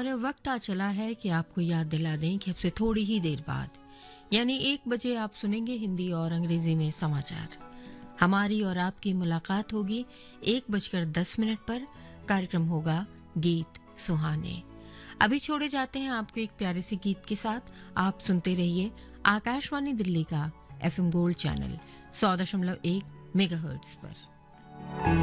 और वक्त आ चला है कि आपको याद दिला दें कि अब से थोड़ी ही देर बाद यानी 1 बजे आप सुनेंगे हिंदी और अंग्रेजी में समाचार। हमारी और आपकी मुलाकात होगी 1:10 पर। कार्यक्रम होगा गीत सुहाने। अभी छोड़े जाते हैं आपको एक प्यारे से गीत के साथ। आप सुनते रहिए आकाशवाणी दिल्ली का FM गोल्ड चैनल 100.1 मेगाहर्ट्ज पर।